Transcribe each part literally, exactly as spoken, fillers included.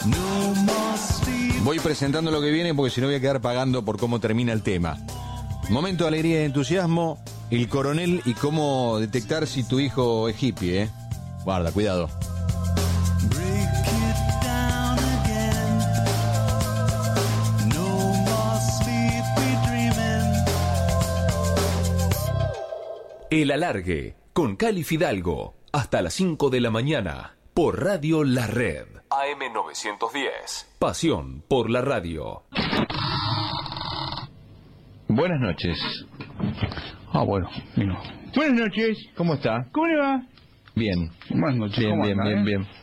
Voy presentando lo que viene porque si no voy a quedar pagando por cómo termina el tema. Momento de alegría y entusiasmo, el coronel y cómo detectar si tu hijo es hippie, ¿eh? Guarda, cuidado. El Alargue, con Cali Fidalgo, hasta las cinco de la mañana, por Radio La Red. A M novecientos diez. Pasión por la radio. Buenas noches. Ah, bueno, vino. Buenas noches. ¿Cómo está? ¿Cómo le va? Bien. Buenas noches. Bien, ¿Cómo bien, anda, bien, eh? bien.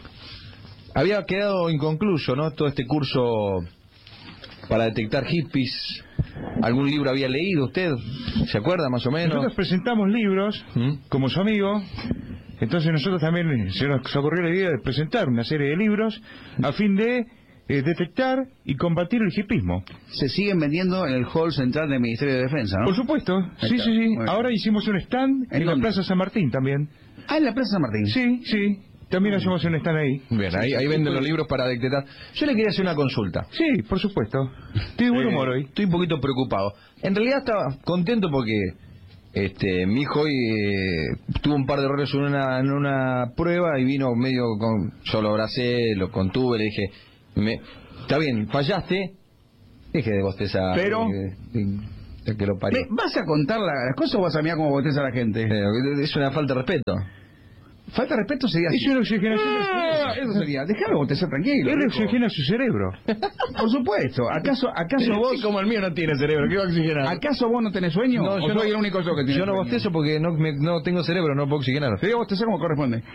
Había quedado inconcluso, ¿no? Todo este curso para detectar hippies. ¿Algún libro había leído usted? ¿Se acuerda más o menos? Nosotros presentamos libros, ¿Mm? como su amigo. Entonces nosotros también se nos ocurrió la idea de presentar una serie de libros a fin de eh, detectar y combatir el hippismo. Se siguen vendiendo en el hall central del Ministerio de Defensa, ¿no? Por supuesto, Ahí sí, está. sí, sí. Muy bien. Ahora hicimos un stand en, ¿En la dónde? Plaza San Martín también. Ah, en la Plaza San Martín. Sí, sí. También hacemos un stand ahí. Bien, ahí, ahí venden los libros para detectar. Yo le quería hacer una consulta. Sí, por supuesto. Estoy de buen Eh, humor hoy. Estoy un poquito preocupado. En realidad estaba contento porque este mi hijo hoy eh, tuvo un par de errores en una, en una prueba y vino medio con... Yo lo abracé, lo contuve, le dije... Me, está bien, fallaste. Deje de bostezar. Pero- eh, eh, que lo parió. ¿Me ¿Vas a contar la- las cosas o vas a mirar cómo boteza a la gente? Eh, es una falta de respeto. Falta de respeto sería así. Es una oxigenación. Ah, eso sería. Déjame botezar tranquilo. Él viejo. oxigena su cerebro. Por supuesto. ¿Acaso acaso vos Como el mío no tiene cerebro, ¿qué va a oxigenar? acaso vos no tenés sueño? No, ¿O yo soy no, el único yo que tiene yo no sueño? bostezo porque no, me- no tengo cerebro, no puedo oxigenar. Te digo bostezar como corresponde.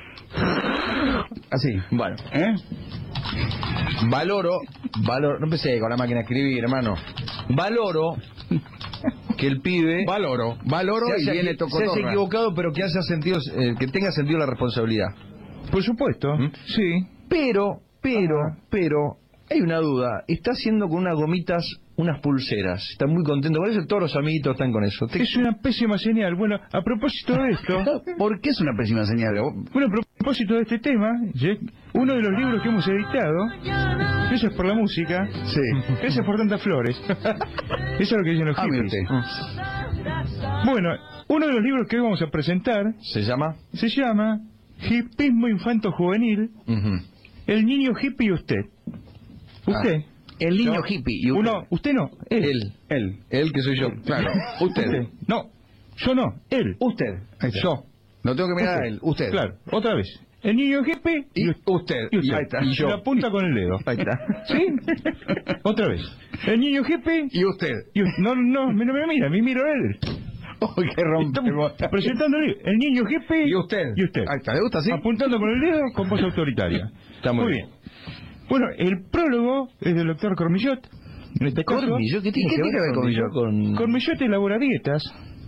Así. Bueno, ¿Eh? valoro, valoro, no empecé con la máquina de escribir, hermano. Valoro que el pibe Valoro. Valoro se y haya, viene se haya tocotorra. equivocado, pero que haya sentido, eh, que tenga sentido la responsabilidad. Por supuesto. ¿Mm? Sí. Pero, pero, Ajá. pero, hay una duda. Está haciendo con unas gomitas unas pulseras. Está muy contento con eso. Todos los amiguitos están con eso. Te- Es una pésima señal. Bueno, a propósito de esto, ¿Por qué es una pésima señal? bueno, a propósito de este tema, Jack, uno de los libros que hemos editado, gracias por la música, Sí. gracias por tantas flores. Eso es lo que dicen los Ah, mire hippies. usted. Bueno, uno de los libros que hoy vamos a presentar ¿Se llama? se llama Hippismo Infanto Juvenil, Ujú. el niño hippie y usted. Usted. Ah, el niño No, hippie. Y usted. Uno, usted no, él. Él. Él. Él que soy yo. Claro. Usted. No, yo no, él. Usted. Ahí está. Yo. No tengo que mirar Usted. a él. Usted. Claro, otra vez. El niño hippie Y y usted. Y usted. Ahí está. Y yo. La punta con el dedo. Ahí está. ¿Sí? Otra vez. El niño hippie Y usted. y usted. No, no, no me mira, a mí miro a él. Oh, qué rompe. Estamos presentando el libro. El niño hippie Y usted. y usted. Ahí está. ¿Le gusta así? Apuntando con el dedo con voz autoritaria. Está muy bien. Bueno, el prólogo es del doctor Cormillot. En este caso, Cormillot, ¿qué tiene ¿Y qué que tiene que ver ver con Cormillot? Con... Cormillot elabora dietas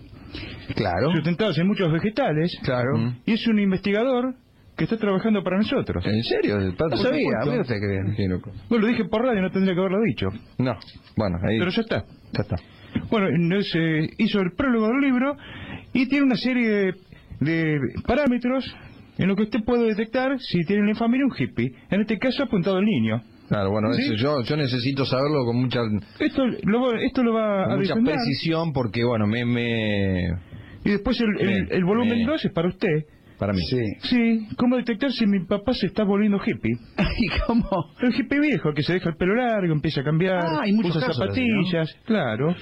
Claro. sustentadas en muchos vegetales Claro. Mm. y es un investigador que está trabajando para nosotros. ¿En serio? No Por sabía. supuesto. Mire usted qué bien. Qué loco. Bueno, lo dije por radio, no tendría que haberlo dicho. No, bueno, ahí Pero ya está. ya está. Bueno, nos, eh, hizo el prólogo del libro y tiene una serie de, de parámetros en lo que usted puede detectar si tiene en la familia un hippie. En este caso apuntado al niño. Claro, bueno, ¿Sí? eso yo yo necesito saberlo con mucha Esto lo, va- esto lo va con a mucha defender. precisión porque bueno, me me Y después el, el, Bien, el volumen bien. dos es para usted. para mí. Sí. Sí, ¿cómo detectar si mi papá se está volviendo hippie? ¿Y cómo? El hippie viejo que se deja el pelo largo, empieza a cambiar, Ah, hay muchos usa casos así, zapatillas, claro.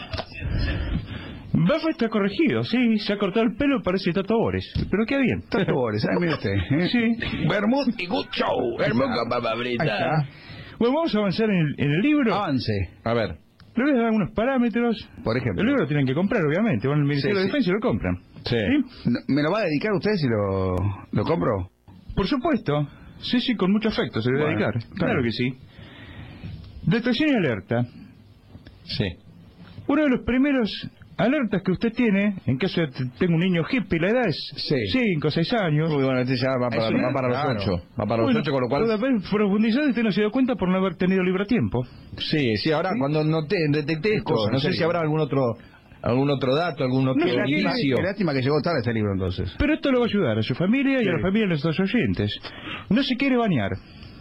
Bafa está corregido, sí, se ha cortado el pelo, parece Tato Bores, pero queda bien. Tato Bores, ah, mire usted. ¿eh? Sí. Bermud y good show. Bermud con papa frita. Ahí está. Bueno, vamos a avanzar en el, en el libro. Avance. A ver, Le voy a dar algunos parámetros. Por ejemplo. El libro lo tienen que comprar, obviamente. Van al Ministerio Sí, de sí. Defensa y lo compran. sí. No, ¿Me lo va a dedicar usted si lo, lo compro? Por supuesto. Sí, sí, con mucho afecto se le va a Bueno, dedicar. claro. Claro que sí. Detección y alerta. Sí. Uno de los primeros alertas que usted tiene, en caso de que tenga un niño hippie, la edad es Sí. cinco o seis años. Uy, bueno, este ya va para, Es una- va para los claro. ocho. Va para los Bueno, ocho, con lo cual... toda vez profundizado usted no se dio cuenta por no haber tenido libro a tiempo. Sí, sí, ahora cuando noté, detecté esto, Cosa, no sé en si serio. habrá algún otro algún otro dato, algún otro No, la- indicio. Qué lástima que llegó tarde este libro entonces. Pero esto lo va a ayudar a su familia y Sí. a la familia de nuestros oyentes. No se quiere bañar.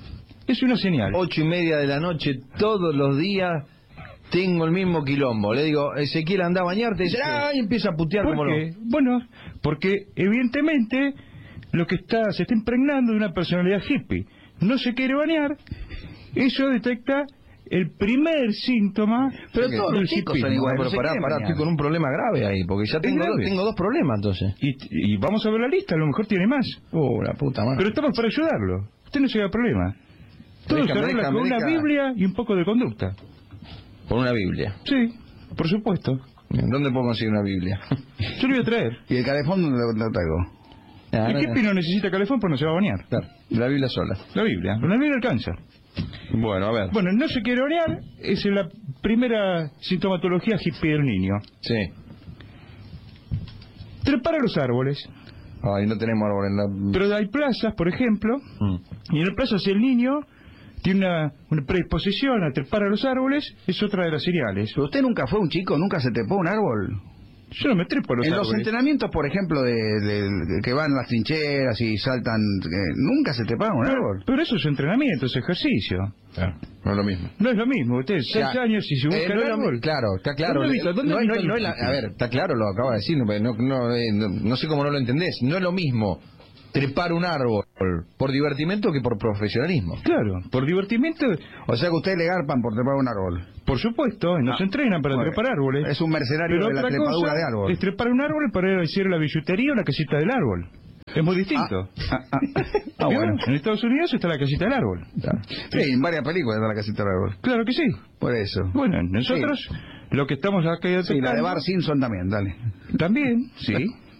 Es una señal. Ocho y media de la noche, todos los días, tengo el mismo quilombo. Le digo, Ezequiel, anda a bañarte, y dice, ay, empieza a putear ¿Por como qué? lo... Bueno, porque evidentemente lo que está se está impregnando de una personalidad hippie. No se quiere bañar, eso detecta el primer síntoma. Pero del todos los chicos son hipismo. iguales. Pero no se pará, quieren pará, bañar. estoy con un problema grave ahí, porque ya tengo, grave. dos, tengo dos problemas entonces. Y, y vamos a ver la lista, a lo mejor tiene más. Uh, la puta madre. Pero estamos para ayudarlo. Usted no se haga problema. Todo Deja, se arregla deja, con una deja. Biblia y un poco de conducta. Por una Biblia. Sí, por supuesto. ¿Dónde puedo conseguir una Biblia? Yo lo voy a traer. Y el calefón no lo, lo traigo. Ah, El no, hippie no necesita calefón porque no se va a bañar. claro, la Biblia sola. La Biblia. La Biblia alcanza. Bueno, a ver. Bueno, no se quiere bañar es la primera sintomatología hippie del niño. Sí. Trepar a los árboles. Ay, no tenemos árbol en la... Pero hay plazas, por ejemplo, Mm. y en el plazo si el niño tiene una, una predisposición a trepar a los árboles, es otra de las señales. Pero usted nunca fue un chico, nunca se trepó a un árbol. Yo no me trepo a los En árboles. los entrenamientos, por ejemplo, de, de- de que van a las trincheras y saltan, eh, nunca se treparon a un árbol. Pero eso es entrenamiento, es ejercicio. Claro, no es lo mismo. No es lo mismo. Usted, seis Ya. años y se busca Eh, no el es lo árbol. mi- claro, está claro. ¿Dónde ha visto- dónde no, ha no- visto no el es la- hippie? a ver, está claro, lo acaba de decir, no, no, no, eh, no- no sé cómo no lo entendés. No es lo mismo trepar un árbol por divertimento que por profesionalismo. Claro, por divertimiento, O sea que usted le garpan por trepar un árbol. por supuesto, nos Ah, entrenan para bueno. trepar árboles. Es un mercenario Pero de la otra trepadura cosa de árbol. es trepar un árbol para ir a hacer la billutería o la casita del árbol. Es muy distinto. Ah, ah, ah, ¿Vio? bueno. En Estados Unidos está la casita del árbol. Sí, en varias películas está la casita del árbol. Claro que sí. Por eso. Bueno, nosotros lo que estamos acá Sí, la de detectando- Bar Simpson también, dale. También, sí.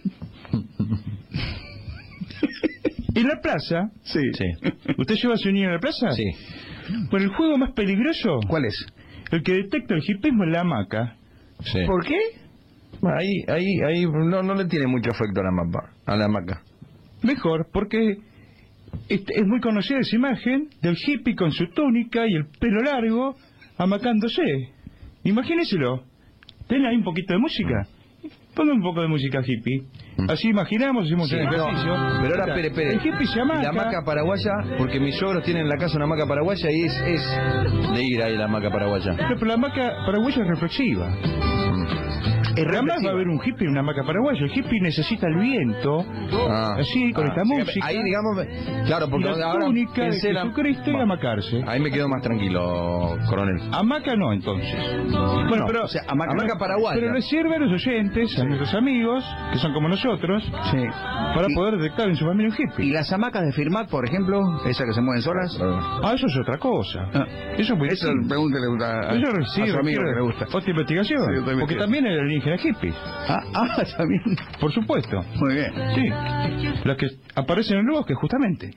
En la plaza, Sí. Sí. ¿usted lleva a su niño a la plaza? Sí. Bueno, el juego más peligroso, ¿Cuál es? el que detecta el hipismo es la hamaca. Sí. ¿Por qué? Bueno, ahí, ahí, ahí no, no le tiene mucho efecto a la mapa, a la hamaca. Mejor, porque es, es muy conocida esa imagen del hippie con su túnica y el pelo largo amacándose. Imagínenselo. ¿Tiene ahí un poquito de música? Ponga un poco de música hippie. Así imaginamos, hacemos Sí, un pero- ejercicio. pero ahora, espere, espere. El hippie se amaca. La hamaca paraguaya, porque mis suegros tienen en la casa una hamaca paraguaya y es, es de ir ahí la hamaca paraguaya. Pero, pero la hamaca paraguaya es reflexiva. Mm. Es Jamás va a haber un hippie en una hamaca paraguaya. El hippie necesita el viento, Ah. así, con Ah, esta sí, música. ahí, digamos, claro, porque y la ahora túnica de pensé la- Jesucristo y Bueno, amacarse. ahí me quedo más tranquilo, coronel. Hamaca no, entonces. Bueno, No, pero, o sea, hamaca, hamaca paraguaya. pero les sirve a los oyentes, a nuestros amigos, que son como nosotros, Sí. para Y- poder detectar en su familia un ¿Y hippie. las hamacas de Firmat, por ejemplo? ¿Esas que se mueven solas? Ah, eso es otra cosa. Ah. Eso es muy Eso distinto. pregúntele a, a, Eso a sí, su amigo requiere que le gusta. otra investigación. Sí, otra porque investigación. también hay alienígenas hippies, Ah, ah, también. por supuesto. Muy bien. Sí, las que aparecen en el bosque, justamente.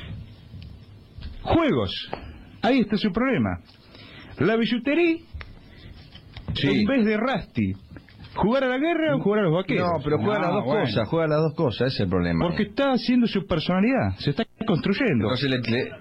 Juegos. Ahí está su problema. La billutería, Sí. en vez de Rusty, ¿jugar a la guerra o jugar a los vaqueros? No, pero juega No, las dos bueno. cosas, juega las dos cosas, ese es el problema. Porque está haciendo su personalidad, se está construyendo. Entonces le, le-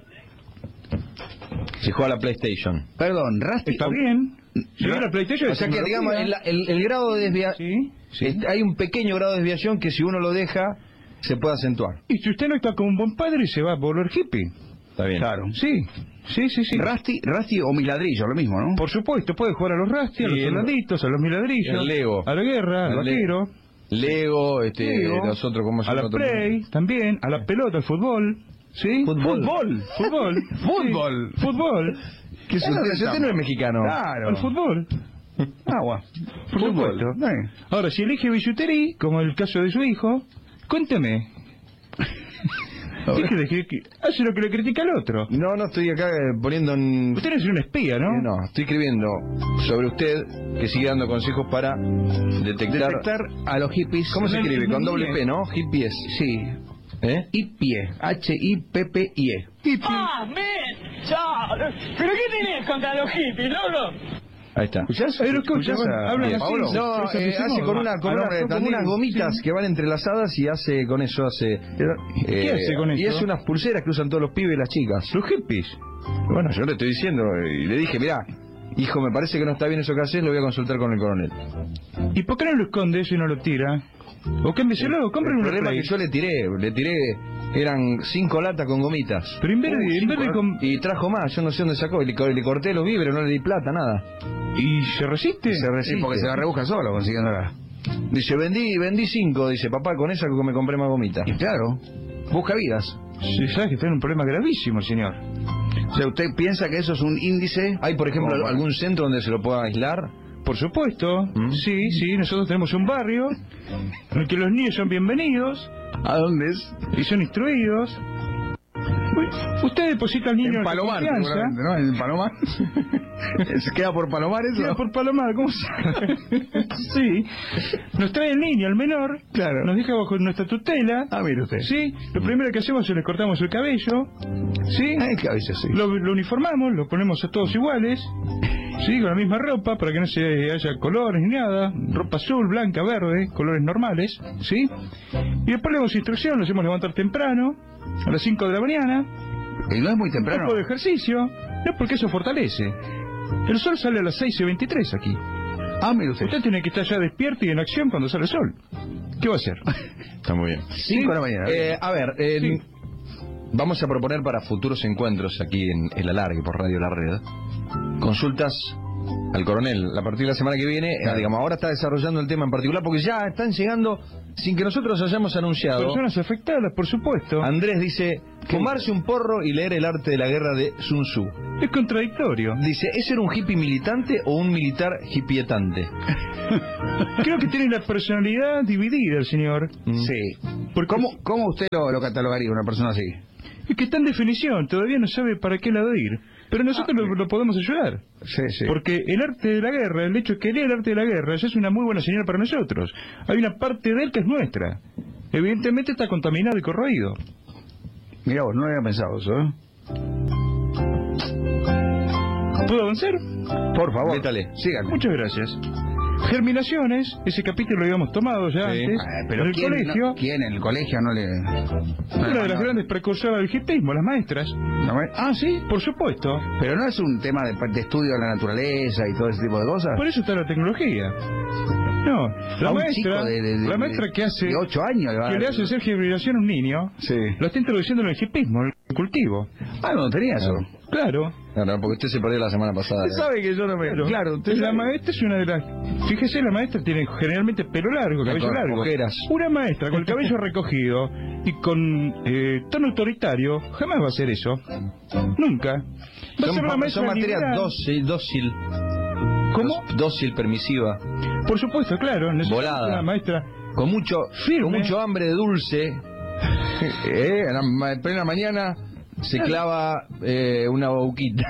si juega a la PlayStation. Perdón, Rusty. Está bien. Si Ra- ve la PlayStation, O sea es que, digamos, el, tecnología. el- el grado de desviación, Sí, sí. hay un pequeño grado de desviación que si uno lo deja, se puede acentuar. Y si usted no está como un buen padre, se va a volver hippie. Está bien. Claro. Sí, sí, sí, sí. Rusty, Rusty o Miladrillo, lo mismo, ¿no? Por supuesto, puede jugar a los Rusty, a Sí, los el- soldaditos, a los miladrillos, el Lego. a la guerra, al El Le- vaquero, Lego, este, Lego, los otros, ¿cómo se a la llama? play, también, a la pelota, al fútbol. ¿Sí? Fútbol. Fútbol. Fútbol. Fútbol. Sí, Fútbol. ¿Qué es Eso usted? no Si usted no es mexicano. Claro. Al fútbol. Agua. Por Fútbol. supuesto. Eh. Ahora, si elige billutería, como el caso de su hijo, cuénteme. Deje de que- que- hace lo que le critica al otro. No, no estoy acá eh, poniendo en... Usted no es un espía, ¿no? Eh, No, estoy escribiendo sobre usted que sigue dando consejos para detectar... Detectar a los hippies. ¿Cómo se No, escribe? no, Con no, doble no. P, ¿no? Hippies. Sí. ¿Eh? Hipie. H I P P I E. ¡Ah, men! ¡Chao! ¿Pero qué tenés contra los hippies, Lolo? Ahí está. ¿Escuchás? Ahí lo escucho, ¿Escuchás bueno, a- hablan a así. Pablo? No, Pero eh, se hace con una, con, al una- hombre de con Tandil, unas gomitas sí. que van entrelazadas y hace con eso hace... eh, ¿Qué hace con Y eso? es unas pulseras que usan todos los pibes y las chicas. Los hippies. Bueno, yo le estoy diciendo y le dije, mirá, hijo, me parece que no está bien eso que haces, lo voy a consultar con el coronel. ¿Y por qué no lo esconde eso y no lo tira? O cámbieselo, compren El una problema Play. es que yo le tiré, le tiré Eran cinco latas con gomitas. Pero en vez de, Uh, en vez de cinco, com- Y trajo más, yo no sé dónde sacó. Y le, co- le corté los víveres, no le di plata, nada. ¿Y se resiste? Se resiste. Sí, porque se la rebusca solo consiguiéndola. Dice, vendí vendí cinco. Dice, papá, con esa que me compré más gomitas. Y claro, busca vidas. Sí, sabes que está en un problema gravísimo el señor. O sea, ¿usted piensa que eso es un índice? ¿Hay, por ejemplo, Como para- algún centro donde se lo pueda aislar? Por supuesto, ¿Mm? sí, sí, nosotros tenemos un barrio en el que los niños son bienvenidos ¿A dónde es? y son instruidos. Uy, usted deposita al niño En Palomar, confianza. seguramente, ¿no? En Palomar. ¿Se queda por Palomar eso? Queda por Palomar, ¿cómo sabe? Sí. Nos trae el niño, el menor. Claro. Nos deja bajo nuestra tutela. Ah, mire usted. Sí. Lo primero que hacemos es le cortamos el cabello. Sí. Ay, que a veces sí. Lo, lo uniformamos, lo ponemos a todos iguales. Sí, con la misma ropa para que no se haya colores ni nada. Ropa azul, blanca, verde, colores normales. Sí. Y después le damos instrucción, lo hacemos levantar temprano, a las cinco de la mañana. Y no es muy Un temprano. poco de ejercicio. No, porque eso fortalece. El sol sale a las seis y veintitrés aquí. Ah, mire usted. Usted tiene que estar ya despierto y en acción cuando sale el sol. ¿Qué va a hacer? Está muy bien. Cinco de la mañana. Eh, a ver, eh, Sí. vamos a proponer para futuros encuentros aquí en El Alargue por Radio La Red consultas al coronel. A partir de la semana que viene, Claro. eh, digamos, ahora está desarrollando el tema en particular porque ya están llegando sin que nosotros hayamos anunciado. Personas afectadas, por supuesto. Andrés dice, fumarse un porro y leer El arte de la guerra de Sun Tzu. Es contradictorio. Dice, ¿ese era un hippie militante o un militar hippietante? Creo que tiene la personalidad dividida el señor. Mm. Sí. Porque ¿Cómo, ¿Cómo usted lo, lo catalogaría una persona así? es que está en definición, todavía no sabe para qué lado ir. Pero nosotros lo, lo podemos ayudar. Sí, sí. Porque el arte de la guerra, el hecho de que lea el arte de la guerra, ya es una muy buena señal para nosotros. Hay una parte de él que es nuestra. Evidentemente está contaminado y corroído. Mira vos, no había pensado eso, ¿eh? ¿Puedo avanzar? Por favor. Métale. Sígale. Muchas gracias. Germinaciones, ese capítulo lo habíamos tomado ya Sí. antes. Ah, pero en el ¿quién, colegio, no- ¿quién en el colegio no le...? una de las grandes precursoras del hippismo, las maestras. No me- Ah, sí, por supuesto. Pero no es un tema de, de estudio de la naturaleza y todo ese tipo de cosas. Por eso está la tecnología. No, la A un maestra, chico de, de- de- la maestra que hace, de ocho años le va a que dar- le hace hacer germinación a un niño, Sí. lo está introduciendo en el hippismo, en el cultivo. Ah, no tenía eso. Claro. Claro, porque usted se perdió la semana pasada. Usted ¿eh? sabe que yo no me... Claro, Claro, usted la sabe- maestra es una de las... Fíjese, la maestra tiene generalmente pelo largo, cabello Con largo. ojeras. Una maestra con el cabello recogido y con eh, tono autoritario jamás va a hacer eso. Nunca. Va a Son, ser una pa- maestra son materia liberal. dócil, dócil. ¿Cómo? Dos- Dócil, permisiva. Por supuesto, claro. necesitamos Volada. Una maestra... Con mucho, Firme. con mucho hambre de dulce. eh, a la ma- en plena mañana se clava eh, una bauquita.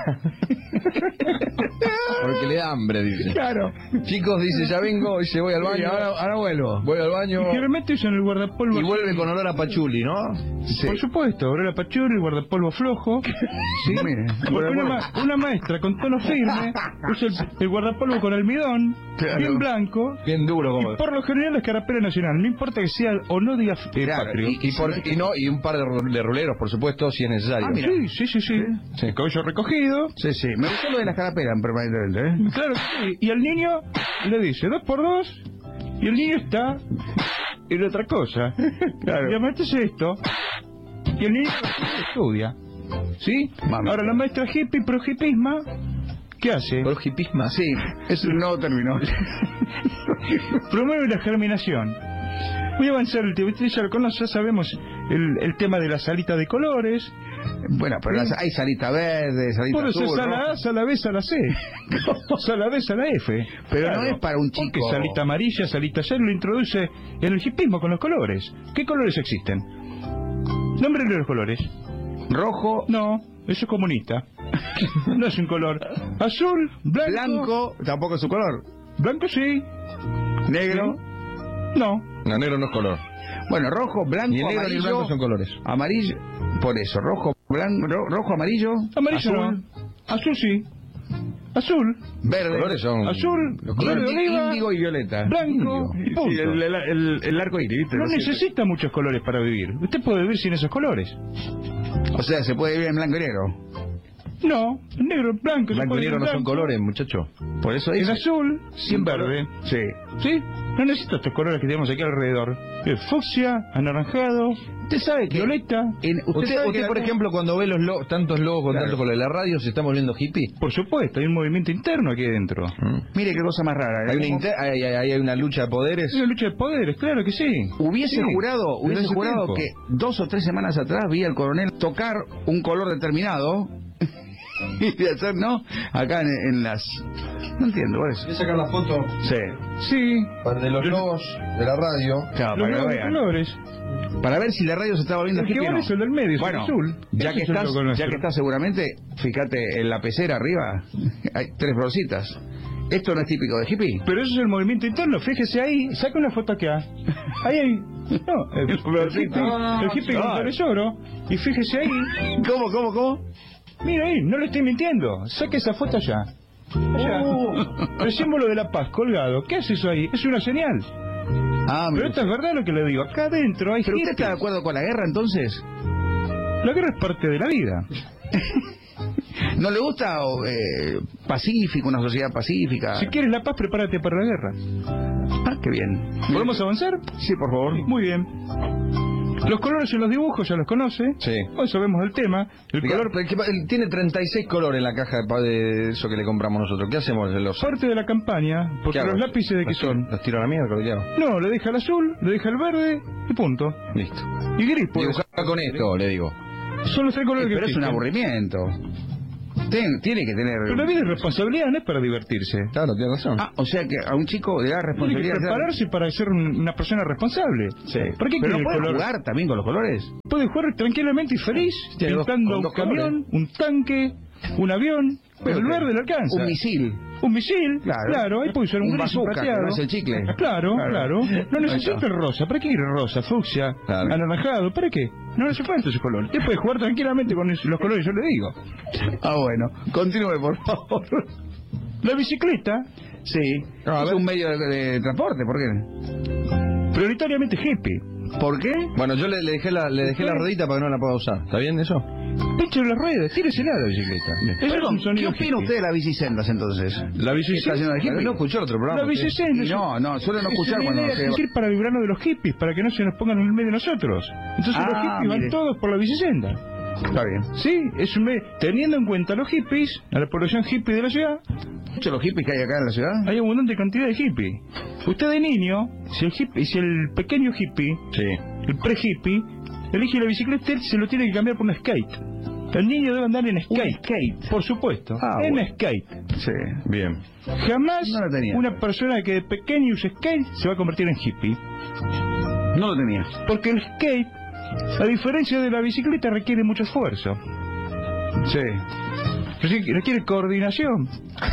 Porque le da hambre, dice. Claro. Chicos, dice, ya vengo, dice, voy al Sí, baño. ahora, ahora vuelvo. Voy al baño. Y generalmente usan el guardapolvo. Y vuelve con olor a pachuli, ¿no? Sí. Por supuesto, ahora la pachura, el guardapolvo flojo. Sí. Mire, Porque una, ma- una maestra con tono firme usa el, el guardapolvo con almidón, Claro. bien blanco. Bien duro, como. Y por lo general la escarapela nacional, no importa que sea o no diga eh, Claro, patrio. Y, y por- y no, y un par de, ro- de roleros, por supuesto, si es necesario. Ah, mira. Sí, sí, sí, sí. Sí. Cabello recogido. Sí, sí. Me gustó lo de las carapelas permanentemente, ¿eh? Claro que sí. Y al niño le dice dos por dos y el niño está en otra cosa. Claro. Y la maestra hace esto y el niño estudia. ¿Sí? Mami. Ahora la maestra hippie pro hippisma, ¿qué hace? Por hipisma. Sí, es un nuevo término. Promueve la germinación. Voy a avanzar el tema. Ustedes ya lo conocen, ya sabemos el, el tema de la salita de colores. Bueno, pero las- hay salita verde, salita Por eso azul, sala roja. A, sala B, sala C. Sala D, sala F. Pero no es para un Porque chico. salita amarilla, salita azul, lo introduce en el hipismo con los colores. ¿Qué colores existen? Nómbrenle los colores. Rojo, No, eso es comunista. No es un color. Azul, blanco. blanco, tampoco es su color. Blanco sí. Negro. No. No, negro no es color. Bueno, rojo, blanco, Ni el negro ni el amarillo. blanco son colores. Amarillo. Por eso, rojo, blanco, ro- rojo, amarillo. Amarillo azul, no. Azul sí. Azul. verde. Los colores son. Azul. Los Verde colores. oliva. Índigo y violeta. Blanco. Índigo. Y punto. Sí, el, el, el- el arco iris, ¿viste? No sé. necesita muchos colores para vivir. Usted puede vivir sin esos colores. O sea, se puede vivir en blanco y negro. No, el negro, el blanco. Blanco y negro no son colores, muchacho. Por eso El dice. azul, sin verde. Sí. ¿Sí? No necesito estos colores que tenemos aquí alrededor. El fucsia, anaranjado, Usted sabe que. violeta. En, usted, Usted, sabe usted que por algún- ejemplo, cuando ve los lo- tantos logos con Claro. tantos colores de la radio, ¿se está volviendo hippie? Por supuesto, hay un movimiento interno aquí dentro. Mire qué cosa más rara. Hay ¿eh? una, inter- hay, hay- hay una lucha de poderes. Es una lucha de poderes, claro que sí. Hubiese Sí, jurado, desde hubiese hace jurado tiempo. que dos o tres semanas atrás vi al coronel tocar un color determinado y de hacer, ¿no? Acá en, en las... No entiendo, por eso. Voy a sacar la foto Sí. Sí, de los logos de la radio. Claro, los para que nuevos vean. colores. Para ver si la radio se está volviendo El que hippie o vale no. es el del medio, es el Bueno, azul. ya Ese que es el estás, logo ya nuestro. que estás seguramente, fíjate en la pecera arriba, hay tres florcitas. Esto no es típico de hippie. Pero eso es el movimiento interno, fíjese ahí, saca una foto acá. Ahí hay... No, el, el hippie, el hippie con Ah. colores oro. Y fíjese ahí, ¿Cómo, cómo, cómo? mira ahí, no le estoy mintiendo. Saque esa foto allá. Allá. Uh. El símbolo de la paz colgado. ¿Qué hace eso ahí? Es una señal. Ah, Pero mire. esto es verdad lo que le digo. Acá adentro hay ¿Pero usted está de hippies. acuerdo con la guerra entonces? La guerra es parte de la vida. ¿No le gusta o, eh, pacífico, una sociedad pacífica? Si quieres la paz, prepárate para la guerra. Ah, qué bien. ¿Podemos avanzar? Sí, por favor. Muy bien. Los colores en los dibujos ya los conoce. Sí. Hoy sabemos del tema. El Diga, color pero que- él tiene treinta y seis colores en la caja de, pa- de eso que le compramos nosotros. ¿Qué hacemos? Los, parte de la campaña, porque ¿Qué hago? los lápices de qué Los tiro- son. Los tiro a la mierda, ¿qué hago? No, le deja el azul, le deja el verde y punto. Listo. Y gris, pues. Dibujar con esto, le digo. Son los tres colores que Pero es un existen. aburrimiento. Ten- tiene que tener... Pero la vida es responsabilidad, no es para divertirse. Claro, tiene razón. Ah, o sea que a un chico le da Tiene que responsabilidad... prepararse para ser un- una persona responsable. Sí. ¿Por qué Pero quiere no el puede color? jugar también con los colores. Puede jugar tranquilamente y feliz, Tiene dos- pintando con un dos camión, un tanque, un avión. Pero el Ok. verde le alcanza. Un misil. Un misil, Claro. claro, ahí puede ser un, Un gris bazooka, plateado. que no es el chicle. Claro, Claro. claro. No Ahí necesita está. el rosa. ¿Para qué quiere rosa, fucsia, Claro. anaranjado? ¿Para qué? No le hace falta ese color. Usted puede jugar tranquilamente con es- los colores, yo le digo. Ah, bueno. Continúe, por favor. La bicicleta, Sí. Ah, a es ver. un medio de, de transporte, ¿por qué? prioritariamente hippie. ¿Por qué? Bueno, yo le, le dejé la le dejé la ruedita para que no la pueda usar. ¿Está bien eso? Pinche las ruedas, tíresela la bicicleta. Eso es Perdón, un ¿qué sonido opina hippie. usted de las bicisendas entonces? La ¿Está bicicleta. lleno de hippie? No escuchó el otro programa. La usted. bicicleta. Y no, no, suele no Es escuchar una cuando idea se... que hay que ir para librarnos de los hippies, para que no se nos pongan en el medio de nosotros. Entonces Ah, los hippies van mire. todos por la bicicenda. Está bien. Sí, es un me- teniendo en cuenta a los hippies, a la población hippie de la ciudad, Muchos los hippies que hay acá en la ciudad. hay abundante cantidad de hippies. Usted de niño, si el hippie, si el pequeño hippie, Sí. el pre-hippie, elige la bicicleta, él se lo tiene que cambiar por un skate. El niño debe andar en skate. skate. Por supuesto, Ah, en bueno. skate. Sí. Bien. Jamás No lo tenía. una persona que de pequeño use skate se va a convertir en hippie. No lo tenía. Porque el skate, a diferencia de la bicicleta, requiere mucho esfuerzo. Sí. Requ- Requiere coordinación.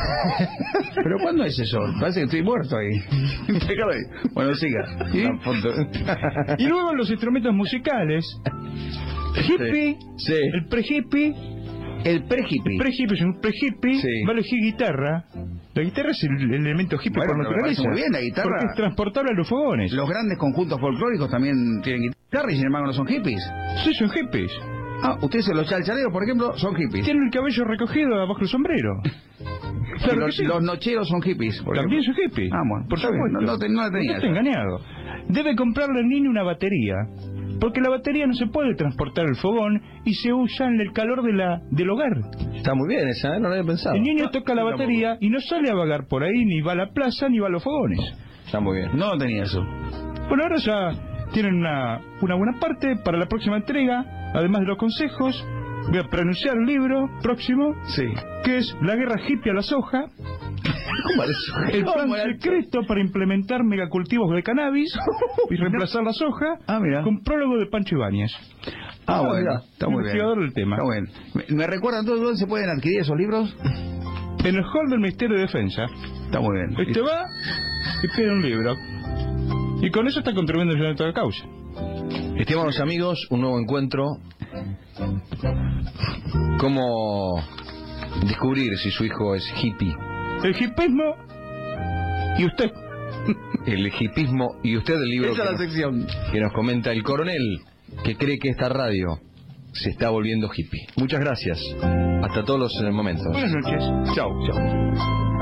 ¿Pero cuándo es eso? Parece que estoy muerto ahí. Déjalo ahí. Bueno, siga. ¿Sí? Una foto. Y luego los instrumentos musicales. Hippie, Sí. el pre-hippie, El pre-hippie. el pre-hippie es un pre-hippie, Sí. va a elegir guitarra. La guitarra es el, el elemento hippie Bueno, por pero me parece naturaleza. muy bien, la guitarra- Porque es transportable a los fogones. Los grandes conjuntos folclóricos también tienen guitarra y sin embargo no son hippies. Sí, son hippies. Ah, ustedes los chalchaleros, por ejemplo, son hippies. Tienen el cabello recogido abajo del sombrero. Y Claro que los, sí. los nocheros son hippies. por También ejemplo. son hippies. Ah, bueno, por está bien, supuesto. no- no te- no la tenía Usted está esa. engañado. Debe comprarle al niño una batería. Porque la batería no se puede transportar al fogón y se usa en el calor de la, del hogar. Está muy bien esa, ¿eh? No lo había pensado. El niño toca la batería y no sale a vagar por ahí, ni va a la plaza, ni va a los fogones. Está muy bien. No lo tenía eso. Bueno, ahora ya tienen una, una buena parte para la próxima entrega. Además de los consejos, voy a pronunciar un libro próximo, Sí. que es La guerra hippie a la soja. ¿Cómo eso? El plan ¿Cómo era eso? secreto para implementar megacultivos de cannabis y reemplazar la soja Ah, mira. con prólogo de Pancho Ibáñez. Ah, bueno, mira, está muy bien. investigador del tema. Está bueno. ¿Me, me recuerdan todos dónde se pueden adquirir esos libros? En el hall del Ministerio de Defensa. Está muy bien. Este va y pide un libro. Y con eso está contribuyendo ya a toda la causa. Estimados amigos, un nuevo encuentro. ¿Cómo descubrir si su hijo es hippie? El hippismo y usted. El hippismo y usted el libro Esa que es la nos, sección. que nos comenta el coronel, que cree que esta radio se está volviendo hippie. Muchas gracias. Hasta todos los eh, momentos. Buenas noches. Chao. Chao.